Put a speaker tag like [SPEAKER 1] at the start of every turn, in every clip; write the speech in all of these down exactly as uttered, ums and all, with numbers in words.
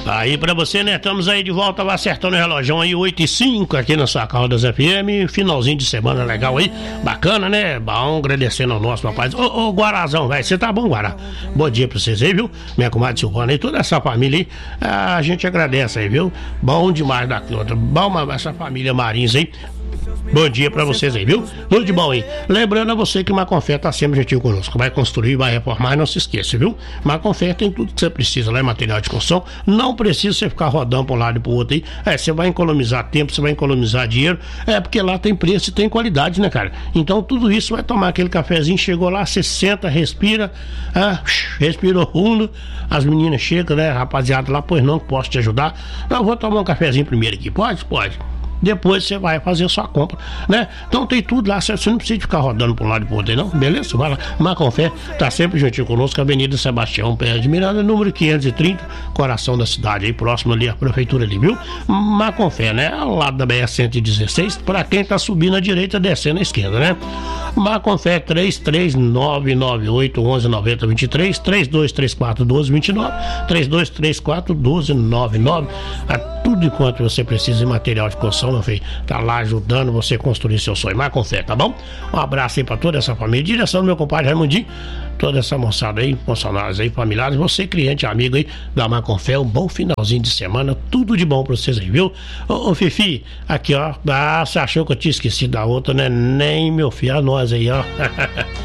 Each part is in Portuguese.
[SPEAKER 1] Aí pra você, né? Estamos aí de volta, vai acertando o relógio aí, oito e cinco aqui na sua Caldas F M. Finalzinho de semana legal aí, bacana, né? Bom, agradecendo ao nosso papai. Ô, ô Guarazão, velho, você tá bom, Guará? Bom dia pra vocês aí, viu? Minha comadre Silvana e toda essa família aí, a gente agradece aí, viu? Bom demais da conta. Bom, essa família Marins aí. Bom dia pra vocês aí, viu? Tudo de bom aí. Lembrando a você que Maconfé tá sempre gentil conosco. Vai construir, vai reformar, não se esqueça, viu? Maconfé tem tudo que você precisa lá em material de construção. Não precisa você ficar rodando pra um lado e pro outro aí. É, você vai economizar tempo, você vai economizar dinheiro. É, porque lá tem preço e tem qualidade, né, cara? Então tudo isso vai tomar aquele cafezinho, chegou lá, você senta, respira, ah, respirou fundo. As meninas chegam, né, rapaziada lá, pois não, posso te ajudar? Não, eu vou tomar um cafezinho primeiro aqui. Pode? Pode. Depois você vai fazer a sua compra, né? Então tem tudo lá, você não precisa ficar rodando para um lado e pro outro, não, beleza? Vai lá, Maconfé tá sempre juntinho conosco, Avenida Sebastião Pérez de Miranda, número quinhentos e trinta, coração da cidade, aí próximo ali, a prefeitura ali, viu? Maconfé, né? Ao lado da B R cento e dezesseis, para quem tá subindo à direita, descendo à esquerda, né? Maconfé três três nove nove oito um um nove zero dois três, três dois três quatro um dois dois nove, três dois três quatro um dois nove nove. A tudo enquanto você precisa de material de construção, meu filho, tá lá ajudando você a construir seu sonho. Maconfé, tá bom? Um abraço aí pra toda essa família, direção do meu compadre Raimundinho, toda essa moçada aí, funcionários aí, familiares, você cliente, amigo aí da Maconfé, um bom finalzinho de semana, tudo de bom pra vocês aí, viu? Ô, ô Fifi, aqui ó, ah, você achou que eu tinha esquecido da outra, né? Nem, meu filho, a nós aí, ó.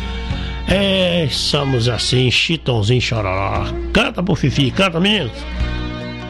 [SPEAKER 1] É, somos assim, Chitãozinho Chororó. Canta pro Fifi, canta, meninos.